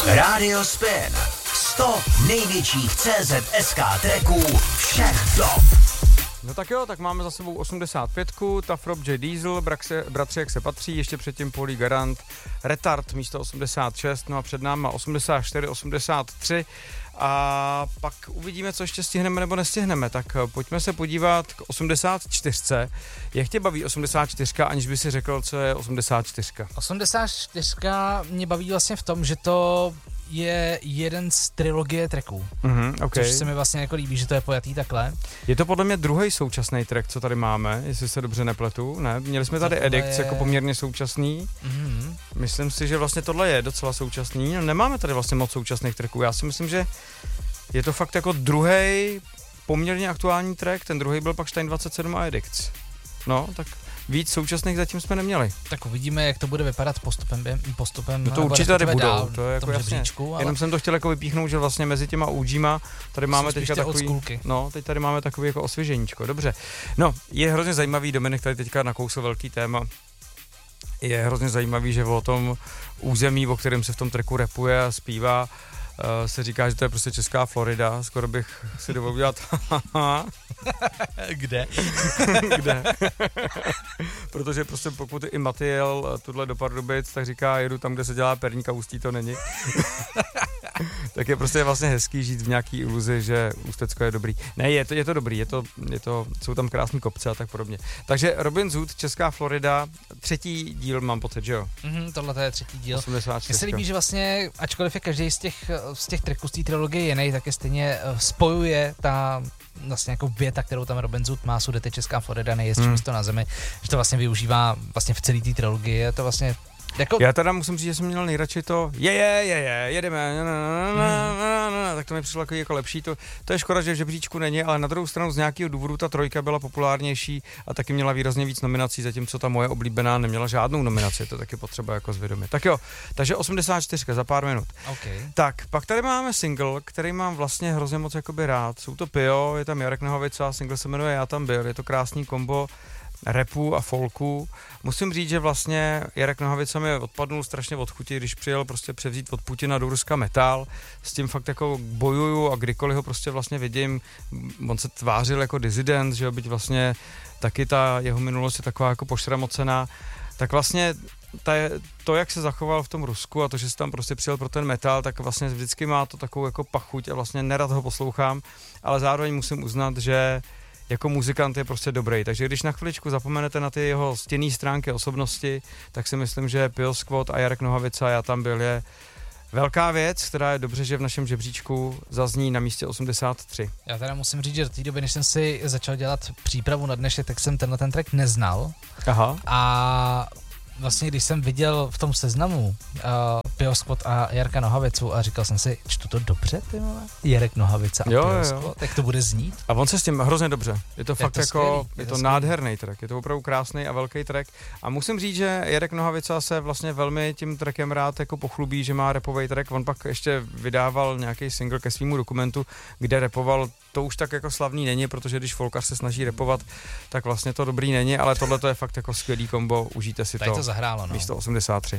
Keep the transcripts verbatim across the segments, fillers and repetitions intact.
Radio Spin. sto největších C Z S K tracků všech dob. No tak jo, tak máme za sebou osmdesát pět, Tough Rob J Diesel, bratře, bratři jak se patří, ještě předtím Polý Garant, Retard místo osmdesát šest, no a před náma osmdesát čtyři, osmdesát tři a pak uvidíme, co ještě stihneme nebo nestihneme, tak pojďme se podívat k osmdesát čtyři. Jak tě baví osmdesát čtyři, aniž by si řekl, co je osmdesát čtyři? osmdesát čtyři mě baví vlastně v tom, že to je jeden z trilogie tracků, Mm-hmm, okay. Což se mi vlastně jako líbí, že to je pojatý takhle. Je to podle mě druhý současný track, co tady máme, jestli se dobře nepletu, ne? Měli jsme tady Edicts je... jako poměrně současný. Mm-hmm. Myslím si, že vlastně tohle je docela současný. No, nemáme tady vlastně moc současných tracků. Já si myslím, že je to fakt jako druhý poměrně aktuální track, ten druhý byl pak Stein dvacet sedm a Edicts. No, tak víc současných zatím jsme neměli. Tak uvidíme, jak to bude vypadat postupem. postupem no to určitě tady budou, dál, to je jako jasně. Ale... Jenom jsem to chtěl jako vypíchnout, že vlastně mezi těma O Gma tady máme teďka takový, no, teď tady máme takový jako osvěženíčko, dobře. No, je hrozně zajímavý, Dominik tady teďka nakousl velký téma. Je hrozně zajímavý, že o tom území, o kterém se v tom tracku rapuje a zpívá, Uh, se říká, že to je prostě česká Florida, skoro bych si dovolil dělat Kde? Kde? Protože prostě pokud i Maty jel tuhle do Pardubic, tak říká, jedu tam, kde se dělá perník a Ústí to není. Tak je prostě vlastně hezký žít v nějaký iluzi, že Ústecko je dobrý. Ne, je to, je to dobrý, je to, je to, jsou tam krásný kopce a tak podobně. Takže Robin Hood, Česká Florida, třetí díl mám pocit, že jo? Mm-hmm, tohle to je třetí díl. osmdesát čtyři. Mně se líbí, že vlastně, ačkoliv je každý z těch, z těch tracků z té trilogie jiný, tak je stejně spojuje ta vlastně jako věta, kterou tam Robin Hood má, sudete Česká Florida, nejjezdí hmm. místo na zemi, že to vlastně využívá vlastně v celé té trilogii, je to vlastně jako... Já teda musím říct, že jsem měl nejradši to je, je, je, je, jedeme, na, na, na, na, na, na, tak to mi přišlo jako, jako lepší, to, to je škoda, že v žebříčku není, ale na druhou stranu z nějakého důvodu ta trojka byla populárnější a taky měla výrazně víc nominací, zatímco ta moje oblíbená neměla žádnou nominaci, to taky potřeba jako zvědomit. Tak jo, takže osmdesát čtyři za pár minut. Okay. Tak, pak tady máme single, který mám vlastně hrozně moc jakoby rád, jsou to Pio, je tam Jarek Nohavica, single se jmenuje Já tam byl, je to krásný kombo rapu a folku. Musím říct, že vlastně Jarek Nohavica mi odpadnul strašně od chuti, když přijel prostě převzít od Putina do Ruska metal. S tím fakt jako bojuju a kdykoliv ho prostě vlastně vidím, on se tvářil jako disident, že jo, byť vlastně taky ta jeho minulost je taková jako pošramocená, tak vlastně ta, to, jak se zachoval v tom Rusku a to, že se tam prostě přijel pro ten metal, tak vlastně vždycky má to takovou jako pachuť a vlastně nerad ho poslouchám, ale zároveň musím uznat, že jako muzikant je prostě dobrý, takže když na chviličku zapomenete na ty jeho stěnné stránky osobnosti, tak si myslím, že Pio Squad a Jarek Nohavica Já tam byl je velká věc, která je dobře, že v našem žebříčku zazní na místě osmdesát tři. Já teda musím říct, že do té doby, než jsem si začal dělat přípravu na dnešek, tak jsem tenhle ten track neznal. Aha. A vlastně když jsem viděl v tom seznamu uh, Pio Squad a Jarka Nohavicu a říkal jsem si, čtu to dobře, ty vole? Jarek Nohavica a jo, Pio jo. Squad, jak to bude znít? A on se s tím hrozně dobře, je to je fakt to jako, skvělý, je, je to, to nádherný track, je to opravdu krásný a velký track a musím říct, že Jarek Nohavica se vlastně velmi tím trackem rád jako pochlubí, že má rapový track, on pak ještě vydával nějaký single ke svýmu dokumentu, kde rapoval. To už tak jako slavný není, protože když folkař se snaží rapovat, tak vlastně to dobrý není, ale tohle to je fakt jako skvělý kombo, užijte si Tady to. to zahrálo, no. Místo osmdesát tři.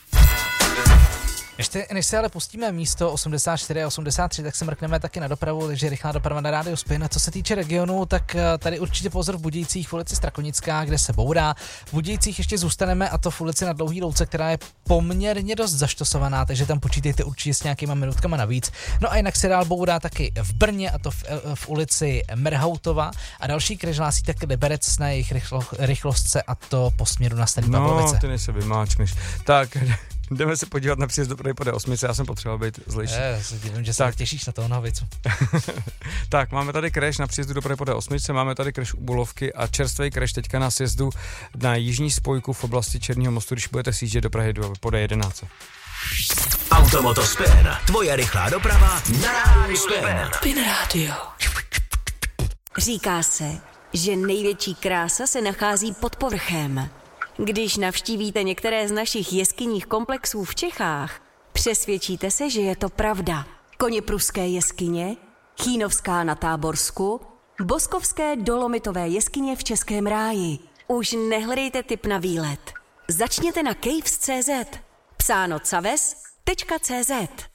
Ještě, než se ale pustíme místo osmdesát čtyři a osmdesát tři, tak se mrkneme taky na dopravu, takže rychlá doprava na Radio Spin. A co se týče regionu, tak tady určitě pozor v Budějcích, v ulici Strakonická, kde se bourá. V Budějcích ještě zůstaneme, a to v ulici na Dlouhý louce, která je poměrně dost zaštosovaná, takže tam počítejte určitě s nějakýma minutkama navíc. No a jinak se dál bourá taky v Brně, a to v, v ulici Merhautova, a další křiž hlásí taky Liberec na jejich rychlo, rychlostce, a to po směru na Starý Pavlovice. No, ty nejse vymáčkneš. Tak, jdeme se podívat na příjezd do Prahy po D osm, já jsem potřeboval být zlejší. Je, divím, že se tak těšíš na toho Nohavicu. Tak, máme tady crash na příjezdu do Prahy po D osm, máme tady crash u Bulovky a čerstvý crash teďka na sjezdu na jižní spojku v oblasti Černého mostu, když budete sjíždět do Prahy po D jedenáct. Automoto Spin, tvoje rychlá doprava na Rádiu Spin. Spin Radio. Říká se, že největší krása se nachází pod povrchem. Když navštívíte některé z našich jeskyních komplexů v Čechách, přesvědčíte se, že je to pravda. Koněpruské jeskyně, Chýnovská na Táborsku, Boskovské dolomitové jeskyně v Českém ráji. Už nehledejte tip na výlet. Začněte na caves tečka cé zet. Psáno caves tečka cé zet.